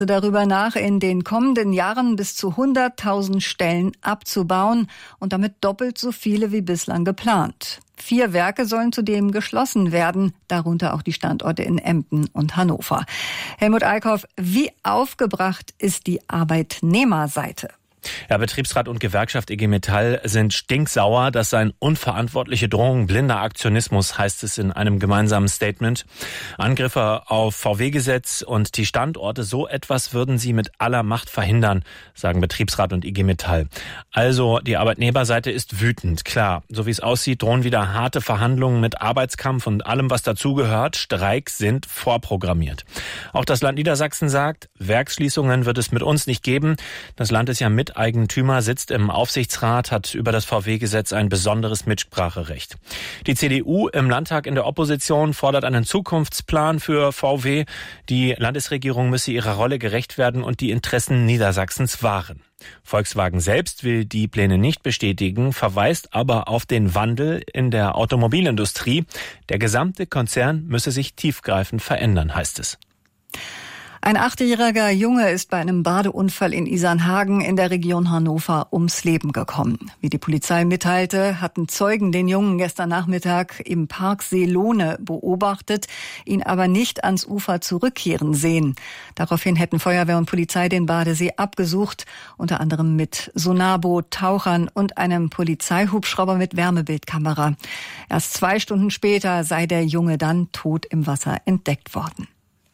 darüber nach, in den kommenden Jahren bis zu 100.000 Stellen abzubauen und damit doppelt so viele wie bislang geplant. 4 Werke sollen zudem geschlossen werden, darunter auch die Standorte in Emden und Hannover. Helmut Eickhoff, wie aufgebracht ist die Arbeitnehmerseite? Ja, Betriebsrat und Gewerkschaft IG Metall sind stinksauer. Das seien unverantwortliche Drohungen, blinder Aktionismus, heißt es in einem gemeinsamen Statement. Angriffe auf VW-Gesetz und die Standorte, so etwas würden sie mit aller Macht verhindern, sagen Betriebsrat und IG Metall. Also die Arbeitnehmerseite ist wütend, klar. So wie es aussieht, drohen wieder harte Verhandlungen mit Arbeitskampf und allem, was dazugehört. Streiks sind vorprogrammiert. Auch das Land Niedersachsen sagt, Werksschließungen wird es mit uns nicht geben. Das Land ist ja Miteigentümer, sitzt im Aufsichtsrat, hat über das VW-Gesetz ein besonderes Mitspracherecht. Die CDU im Landtag in der Opposition fordert einen Zukunftsplan für VW. Die Landesregierung müsse ihrer Rolle gerecht werden und die Interessen Niedersachsens wahren. Volkswagen selbst will die Pläne nicht bestätigen, verweist aber auf den Wandel in der Automobilindustrie. Der gesamte Konzern müsse sich tiefgreifend verändern, heißt es. Ein 8-jähriger Junge ist bei einem Badeunfall in Isernhagen in der Region Hannover ums Leben gekommen. Wie die Polizei mitteilte, hatten Zeugen den Jungen gestern Nachmittag im Park Seelohne beobachtet, ihn aber nicht ans Ufer zurückkehren sehen. Daraufhin hätten Feuerwehr und Polizei den Badesee abgesucht, unter anderem mit Sonarboot, Tauchern und einem Polizeihubschrauber mit Wärmebildkamera. Erst 2 Stunden später sei der Junge dann tot im Wasser entdeckt worden.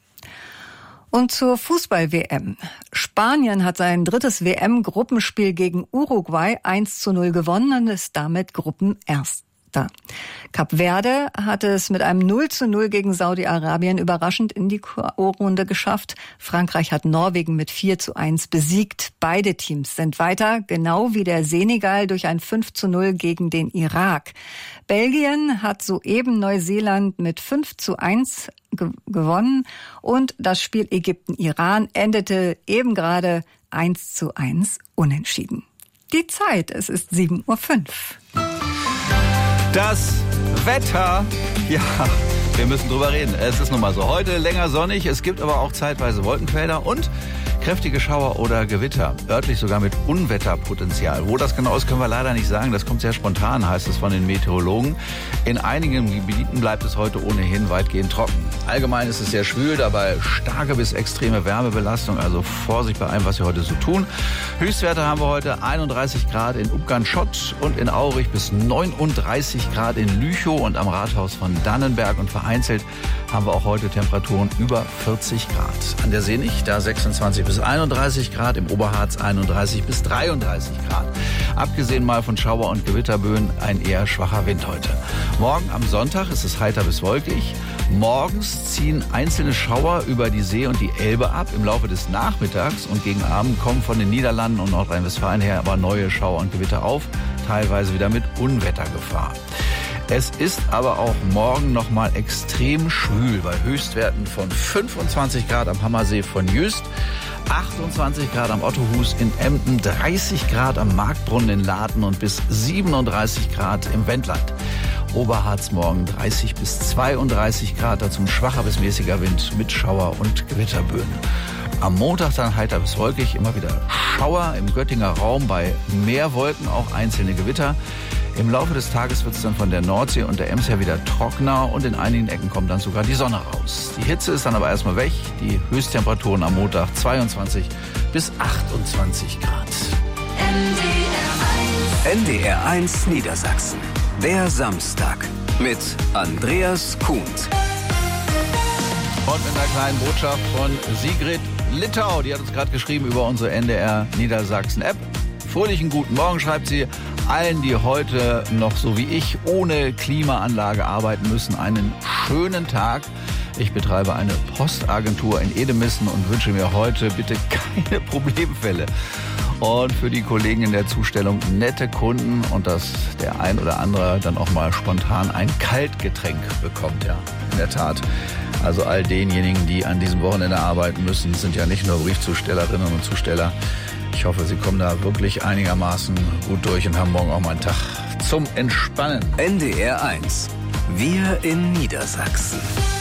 Und zur Fußball-WM. Spanien hat sein 3. WM-Gruppenspiel gegen Uruguay 1:0 gewonnen und ist damit Gruppenerster. Kap Verde hat es mit einem 0:0 gegen Saudi-Arabien überraschend in die K.O.-Runde geschafft. Frankreich hat Norwegen mit 4:1 besiegt. Beide Teams sind weiter, genau wie der Senegal durch ein 5:0 gegen den Irak. Belgien hat soeben Neuseeland mit 5:1 gewonnen und das Spiel Ägypten-Iran endete eben gerade 1:1 unentschieden. Die Zeit, es ist 7:05 Uhr. Das Wetter, ja, wir müssen drüber reden. Es ist nun mal so. Heute länger sonnig, es gibt aber auch zeitweise Wolkenfelder und kräftige Schauer oder Gewitter. Örtlich sogar mit Unwetterpotenzial. Wo das genau ist, können wir leider nicht sagen. Das kommt sehr spontan, heißt es von den Meteorologen. In einigen Gebieten bleibt es heute ohnehin weitgehend trocken. Allgemein ist es sehr schwül, dabei starke bis extreme Wärmebelastung. Also Vorsicht bei allem, was wir heute so tun. Höchstwerte haben wir heute 31 Grad in Ubgan-Schott und in Aurich bis 39 Grad in Lüchow und am Rathaus von Dannenberg. Und vereinzelt haben wir auch heute Temperaturen über 40 Grad. An der Senich, da 26 bis 31 Grad, im Oberharz 31 bis 33 Grad. Abgesehen mal von Schauer- und Gewitterböen ein eher schwacher Wind heute. Morgen am Sonntag ist es heiter bis wolkig. Morgens ziehen einzelne Schauer über die See und die Elbe ab. Im Laufe des Nachmittags und gegen Abend kommen von den Niederlanden und Nordrhein-Westfalen her aber neue Schauer und Gewitter auf, teilweise wieder mit Unwettergefahr. Es ist aber auch morgen noch mal extrem schwül bei Höchstwerten von 25 Grad am Hammersee von Jüst, 28 Grad am Ottohus in Emden, 30 Grad am Marktbrunnen in Laden und bis 37 Grad im Wendland. Oberharz morgen 30 bis 32 Grad, dazu ein schwacher bis mäßiger Wind mit Schauer- und Gewitterböen. Am Montag dann heiter bis wolkig, immer wieder Schauer im Göttinger Raum, bei mehr Wolken auch einzelne Gewitter. Im Laufe des Tages wird es dann von der Nordsee und der Ems her wieder trockener und in einigen Ecken kommt dann sogar die Sonne raus. Die Hitze ist dann aber erstmal weg. Die Höchsttemperaturen am Montag 22 bis 28 Grad. NDR 1 Niedersachsen. Der Samstag mit Andreas Kuhnt. Und mit einer kleinen Botschaft von Sigrid Littau. Die hat uns gerade geschrieben über unsere NDR Niedersachsen App. Fröhlichen guten Morgen, schreibt sie. Allen, die heute noch so wie ich ohne Klimaanlage arbeiten müssen, einen schönen Tag. Ich betreibe eine Postagentur in Edemissen und wünsche mir heute bitte keine Problemfälle. Und für die Kollegen in der Zustellung nette Kunden und dass der ein oder andere dann auch mal spontan ein Kaltgetränk bekommt. Ja, in der Tat. Also all denjenigen, die an diesem Wochenende arbeiten müssen, sind ja nicht nur Briefzustellerinnen und Zusteller. Ich hoffe, Sie kommen da wirklich einigermaßen gut durch und haben morgen auch mal einen Tag zum Entspannen. NDR 1. Wir in Niedersachsen.